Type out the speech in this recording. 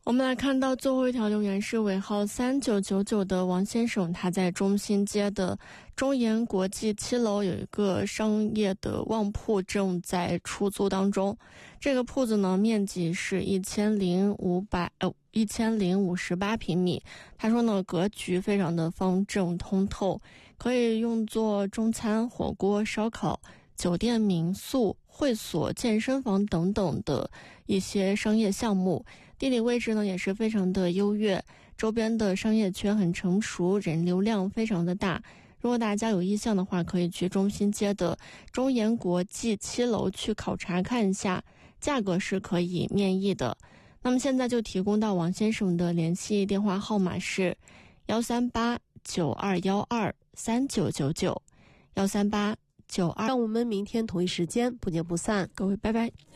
我们来看到最后一条留言是尾号3999的王先生，他在中心街的中研国际7楼有一个商业的旺铺正在出租当中。这个铺子呢，面积是1058平米。他说呢，格局非常的方正通透，可以用作中餐、火锅、烧烤、酒店、民宿、会所、健身房等等的一些商业项目。地理位置呢也是非常的优越，周边的商业圈很成熟，人流量非常的大。如果大家有意向的话，可以去中心街的中研国际7楼去考察看一下，价格是可以面议的。那么现在就提供到王先生的联系电话号码是13892123999，13892。 让我们明天同一时间不见不散。 各位拜拜。